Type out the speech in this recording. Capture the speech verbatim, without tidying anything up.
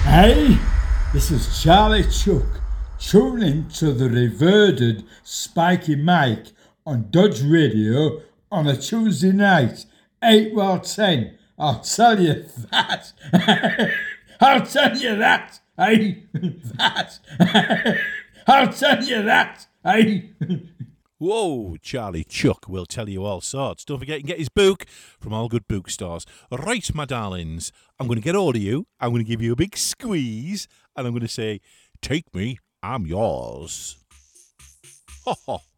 Hey, this is Charlie Chuck. Tune in to the reverted Spiky Mike on Dodge Radio on a Tuesday night, eight well ten. I'll tell you that. I'll tell you that. Hey, that. I'll tell you that. Hey. Whoa, Charlie Chuck will tell you all sorts. Don't forget, you can get his book from all good bookstores. Right, my darlings, I'm going to get hold of you. I'm going to give you a big squeeze, and I'm going to say, take me, I'm yours. Ho, ho.